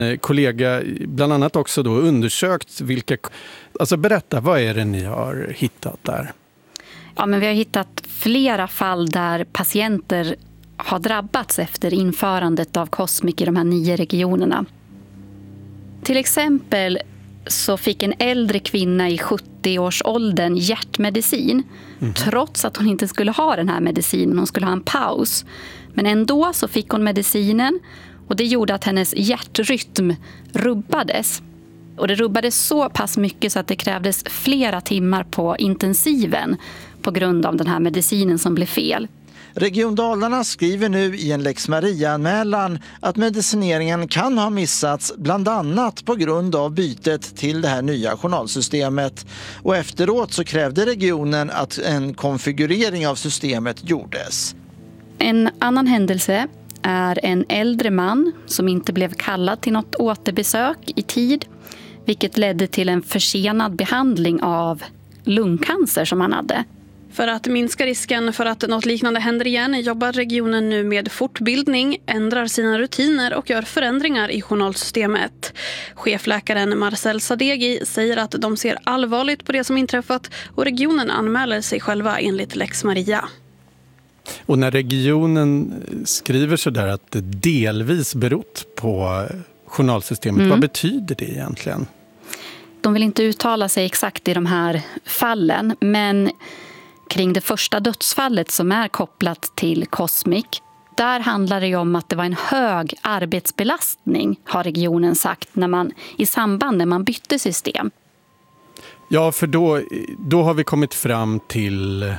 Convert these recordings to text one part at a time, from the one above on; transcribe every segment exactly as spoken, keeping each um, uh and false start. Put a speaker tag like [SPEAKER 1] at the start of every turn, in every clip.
[SPEAKER 1] kollega bland annat också då undersökt vilka... Alltså berätta, vad är det ni har hittat där?
[SPEAKER 2] Ja, men vi har hittat flera fall där patienter har drabbats efter införandet av Cosmic i de här nio regionerna. Till exempel så fick en äldre kvinna i sjuttio-årsåldern hjärtmedicin mm. trots att hon inte skulle ha den här medicinen, hon skulle ha en paus. Men ändå så fick hon medicinen och det gjorde att hennes hjärtrytm rubbades. Och det rubbades så pass mycket så att det krävdes flera timmar på intensiven på grund av den här medicinen som blev fel.
[SPEAKER 3] Region Dalarna skriver nu i en Lex Maria-anmälan att medicineringen kan ha missats bland annat på grund av bytet till det här nya journalsystemet. Och efteråt så krävde regionen att en konfigurering av systemet gjordes.
[SPEAKER 2] En annan händelse är en äldre man som inte blev kallad till något återbesök i tid, vilket ledde till en försenad behandling av lungcancer som han hade.
[SPEAKER 4] För att minska risken för att något liknande händer igen jobbar regionen nu med fortbildning, ändrar sina rutiner och gör förändringar i journalsystemet. Chefläkaren Marcel Sadeghi säger att de ser allvarligt på det som inträffat och regionen anmäler sig själva enligt Lex Maria.
[SPEAKER 1] Och när regionen skriver så där att det delvis berott på journalsystemet, mm. vad betyder det egentligen?
[SPEAKER 2] De vill inte uttala sig exakt i de här fallen, men kring det första dödsfallet som är kopplat till Cosmic, där handlar det ju om att det var en hög arbetsbelastning, har regionen sagt, när man, i samband när man bytte system.
[SPEAKER 1] Ja, för då, då har vi kommit fram till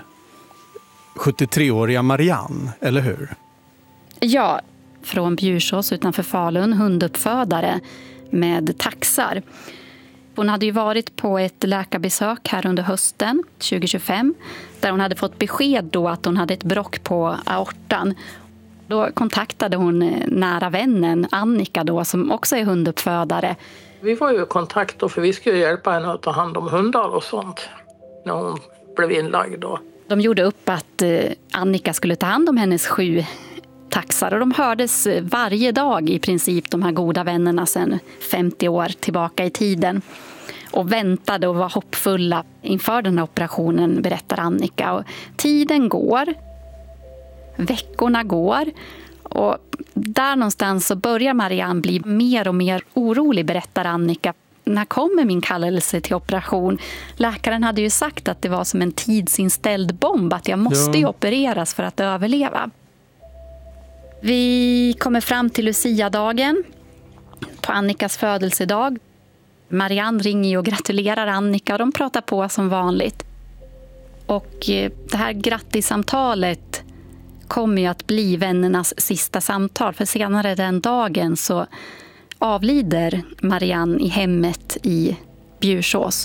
[SPEAKER 1] sjuttiotre-åriga Marianne, eller hur?
[SPEAKER 2] Ja, från Bjursås utanför Falun, hunduppfödare med taxar. Hon hade ju varit på ett läkarbesök här under hösten tjugo tjugofem där hon hade fått besked då att hon hade ett brock på aortan. Då kontaktade hon nära vännen Annika då, som också är hunduppfödare.
[SPEAKER 5] Vi var ju i kontakt då, för vi skulle hjälpa henne att ta hand om hundar och sånt när hon blev inlagd då.
[SPEAKER 2] De gjorde upp att Annika skulle ta hand om hennes sju taxar och de hördes varje dag i princip, de här goda vännerna sedan femtio år tillbaka i tiden, och väntade och var hoppfulla inför den här operationen, berättar Annika. Och tiden går, veckorna går och där någonstans så börjar Marianne bli mer och mer orolig, berättar Annika. När kommer min kallelse till operation? Läkaren hade ju sagt att det var som en tidsinställd bomb, att jag måste ju opereras för att överleva. Vi kommer fram till Lucia-dagen på Annikas födelsedag. Marianne ringer och gratulerar Annika och de pratar på som vanligt. Och det här grattissamtalet kommer ju att bli vännernas sista samtal, för senare den dagen så avlider Marianne i hemmet i Bjursås.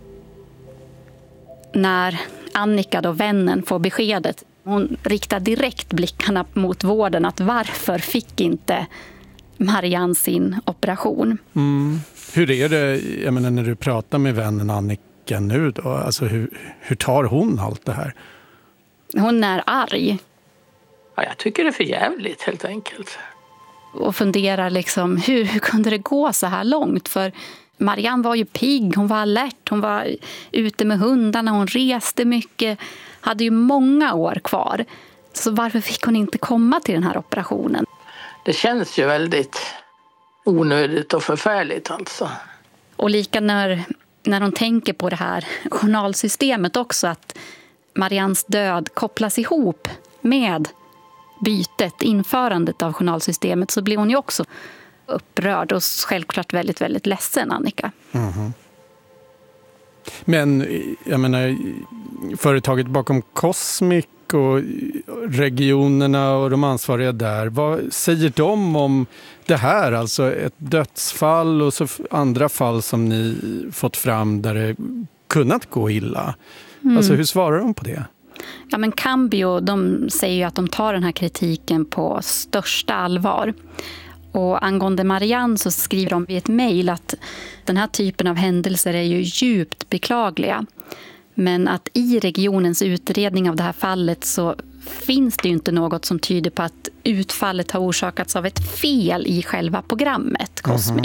[SPEAKER 2] När Annika då, vännen, får beskedet, hon riktar direkt blickarna mot vården, att varför fick inte Marianne sin operation?
[SPEAKER 1] Mm. Hur är det, jag menar, när du pratar med vännen Annika nu då? Alltså hur, hur tar hon allt det här?
[SPEAKER 2] Hon är arg.
[SPEAKER 5] Ja, jag tycker det är för jävligt helt enkelt.
[SPEAKER 2] Och funderar liksom, hur, hur kunde det gå så här långt? För Marianne var ju pigg, hon var alert, hon var ute med hundarna, hon reste mycket, hade ju många år kvar. Så varför fick hon inte komma till den här operationen?
[SPEAKER 5] Det känns ju väldigt onödigt och förfärligt alltså.
[SPEAKER 2] Och lika när, när hon tänker på det här journalsystemet också, att Mariannes död kopplas ihop med bytet, införandet av journalsystemet, så blir hon ju också upprörd och självklart väldigt, väldigt ledsen, Annika.
[SPEAKER 1] Mm-hmm. Men jag menar, företaget bakom Cosmic och regionerna och de ansvariga där, vad säger de om det här? Alltså ett dödsfall och så andra fall som ni fått fram där det kunnat gå illa. Mm. Alltså hur svarar de på det?
[SPEAKER 2] Ja, men Cambio, de säger ju att de tar den här kritiken på största allvar. Och angående Marianne så skriver de i ett mejl att den här typen av händelser är ju djupt beklagliga. Men att i regionens utredning av det här fallet så finns det ju inte något som tyder på att utfallet har orsakats av ett fel i själva programmet Cosmic.